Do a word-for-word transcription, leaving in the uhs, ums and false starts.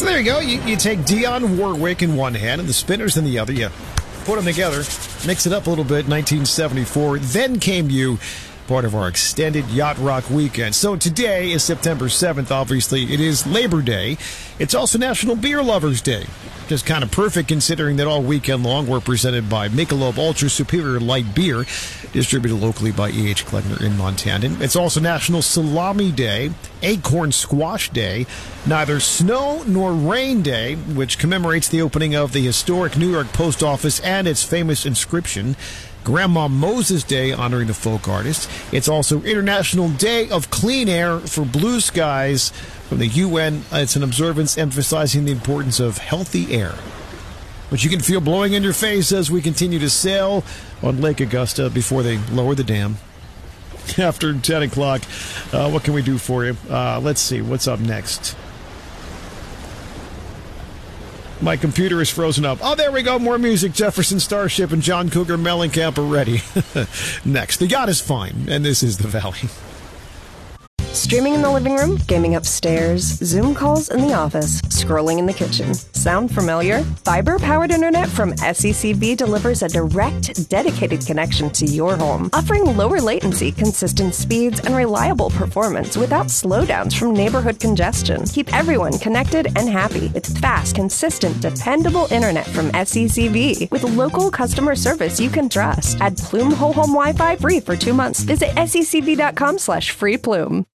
So there you go. You, you take Dionne Warwick in one hand and the Spinners in the other. You put them together, mix it up a little bit. nineteen seventy-four. Then came you, part of our extended Yacht Rock weekend. So today is September seventh. Obviously, it is Labor Day. It's also National Beer Lovers Day. Just kind of perfect considering that all weekend long we're presented by Michelob Ultra Superior Light Beer, distributed locally by E H. Klegner in Montana. It's also National Salami Day, Acorn Squash Day, Neither Snow Nor Rain Day, which commemorates the opening of the historic New York Post Office and its famous inscription, Grandma Moses Day, honoring the folk artist. It's also International Day of Clean Air for Blue Skies from the U N. It's an observance emphasizing the importance of healthy air, which you can feel blowing in your face as we continue to sail on Lake Augusta before they lower the dam. After ten o'clock, uh, what can we do for you? Uh, let's see, what's up next? My computer is frozen up. Oh, there we go. More music. Jefferson Starship and John Cougar Mellencamp are ready. Next. The yacht is fine, and this is The Valley. Streaming in the living room, gaming upstairs, Zoom calls in the office, scrolling in the kitchen. Sound familiar? Fiber-powered internet from S E C B delivers a direct, dedicated connection to your home, offering lower latency, consistent speeds, and reliable performance without slowdowns from neighborhood congestion. Keep everyone connected and happy with fast, consistent, dependable internet from S E C B with local customer service you can trust. Add Plume Whole Home Wi-Fi free for two months. Visit secb.com slash free Plume.